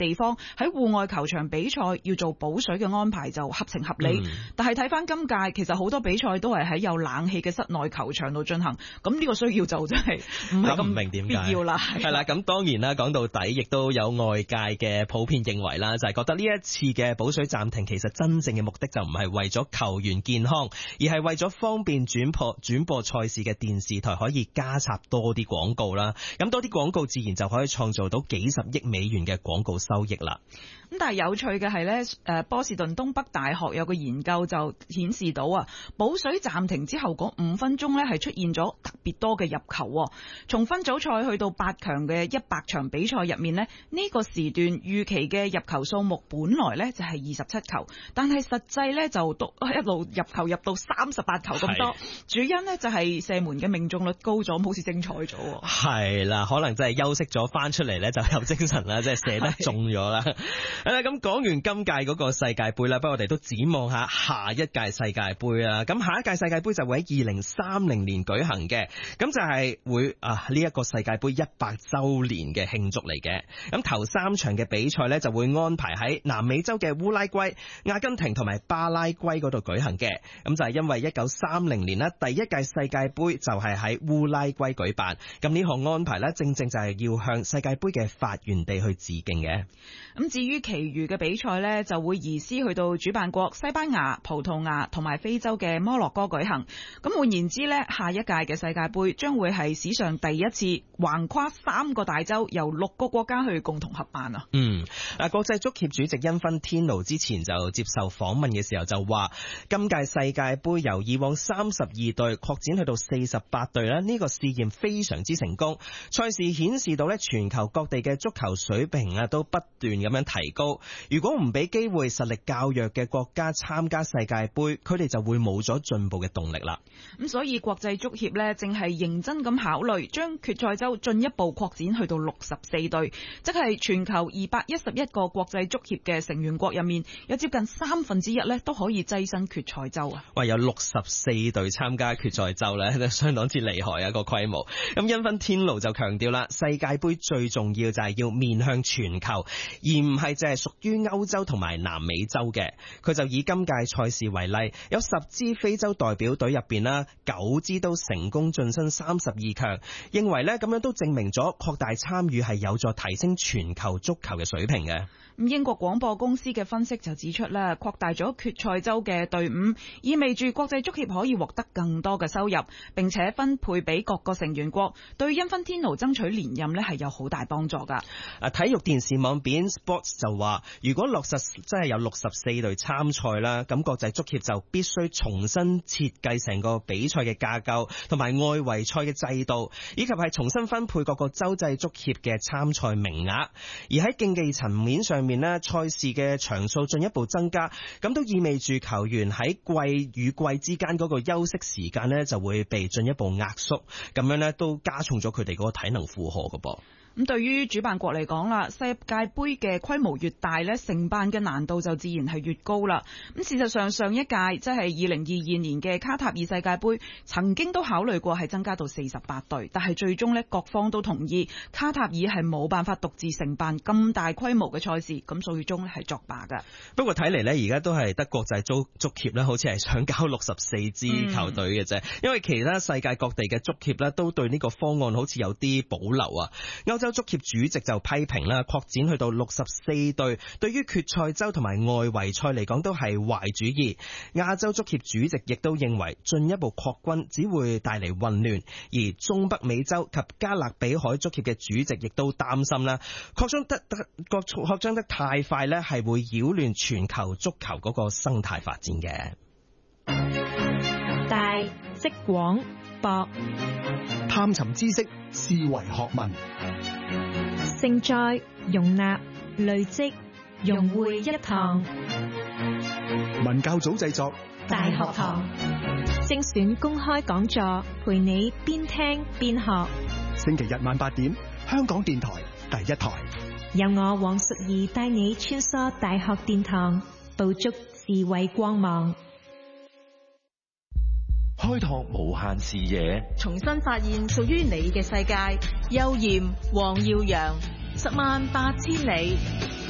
地方喺戶外球場比賽要做補水嘅安排就合情合理。但係睇翻今屆，其實好多比賽都係喺有冷氣嘅室內球場度進行，咁呢個需要就真係唔係咁必要啦。 係啦，咁當然啦，講到底亦都有外界嘅普遍認為啦，就係覺得呢一次嘅補水暫停其實真正嘅目的就唔係為咗球員健康，而係為咗方便轉播賽事嘅電視台可以加插多啲廣告啦。咁多啲廣告自然就可以創造到幾十億美元嘅廣告收益啦。 咁但係有趣嘅係呢，波士頓東北大學有個研究就顯示到啊，補水暫停之後嗰5分鐘呢係出現咗特別多嘅入球。從分組賽去到8強嘅100場比賽入面呢，呢個時段預期嘅入球數目本來呢就係27球，但係實際呢就一路入球入到38球咁多。主因呢就係射門嘅命中率高咗，好似精彩咗。 係啦，可能真係休息咗翻出嚟呢就有精神啦，即係射得中咗啦。咁講完今屆嗰個世界盃啦，不如我哋都展望下下一屆世界盃啦。咁下一屆世界盃就會喺2030年舉行嘅，咁就係會呢一個世界盃100週年嘅慶祝嚟嘅。咁頭3場嘅比賽呢，就會安排喺南美洲嘅烏拉圭、阿根廷同埋巴拉圭嗰度舉行嘅。咁就係因為1930年呢，第一屆世界盃就係喺烏拉圭舉辦。咁呢項安排呢，正正就係要向世界盃嘅發源地去致敬嘅。 咁至於其餘嘅比賽呢，就會移師去到主辦國西班牙、葡萄牙同埋非洲嘅摩洛哥舉行。咁換言之呢，下一屆嘅世界盃將會係史上第一次橫跨3個大洲，由6個國家去共同合辦啊。 國際足協主席因芬天奴之前就接受訪問嘅時候就話，今屆世界盃由以往32隊擴展去到48隊啦，呢個試驗非常之成功。賽事顯示到呢，全球各地嘅足球水平都不斷咁樣提高。如果唔俾機會實力較弱嘅國家參加世界盃，佢哋就會冇咗進步嘅動力啦。 咁所以國際足協呢，正係認真咁考慮將決賽周進一步擴展去到64隊，即係全球211個國際足協嘅成員國入面，有接近1/3呢都可以躋身決賽周啊！ 喂，有64隊參加決賽周呢，都相當之厲害啊，個規模。咁因芬天奴就強調啦，世界盃最重要就係要面向全球，而唔係淨係屬於歐洲同埋南美洲嘅。佢就以今屆賽事為例，有10支非洲代表隊入邊啦，9支都成功晉身32強，認為呢咁樣都證明咗擴大參與係有助提升全球足球嘅水平嘅。 英國廣播公司嘅分析就指出啦，擴大咗決賽周嘅隊伍，意味住國際足協可以獲得更多嘅收入，並且分配俾各個成員國，對因芬天奴爭取連任呢係有好大幫助噶。 體育電視網 beIN Sports 就話，如果落實真係有64隊參賽啦，咁國際足協就必須重新設計成個比賽嘅架構，同埋外圍賽嘅制度，以及係重新分配各個洲際足協嘅參賽名額。而喺競技層面上面呢，賽事嘅場數進一步增加，咁都意味住球員喺季與季之間嗰個休息時間呢就會被進一步壓縮，咁樣呢都加重咗佢哋嗰個體能負荷㗎噃。 咁對於主辦國嚟講啦，世界盃嘅規模越大呢，承辦嘅難度就自然係越高啦。咁事實上，上一屆即係2022年嘅卡塔爾世界盃，曾經都考慮過係增加到48隊，但係最終呢，各方都同意卡塔爾係冇辦法獨自承辦咁大規模嘅賽事，咁最終係作罷噶。 不過睇嚟呢，而家都係得國際足協呢，好似係想搞64支球隊嘅啫，因為其他世界各地嘅足協呢，都對呢個方案好似有啲保留啊。歐洲足協主席就批評啦，擴展去到64隊，對於決賽周同埋外圍賽嚟講都係壞主意。亞洲足協主席亦都認為進一步擴軍只會帶嚟混亂，而中北美洲及加勒比海足協嘅主席亦都擔心啦，擴張得太快咧，係會擾亂全球足球嗰個生態發展嘅。 大即廣博， 探尋知識，思維學問， 盛載容納累積融匯一堂。 文教組製作， 大學堂精選公開講座，陪你邊聽邊學。 星期日晚8點，香港電台第一台， 由我黃淑儀帶你穿梭大學殿堂，捕捉智慧光芒， 開拓無限視野， 重新發現屬於你嘅世界。邱艷、黃耀揚，108000里。